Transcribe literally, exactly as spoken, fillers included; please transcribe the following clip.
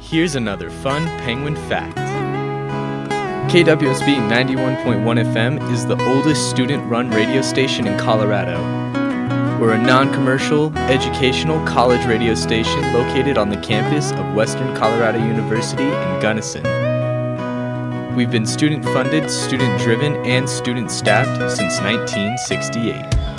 Here's another fun Penguin fact. K W S B ninety-one point one F M is the oldest student-run radio station in Colorado. We're a non-commercial, educational college radio station located on the campus of Western Colorado University in Gunnison. We've been student-funded, student-driven, and student-staffed since nineteen sixty-eight.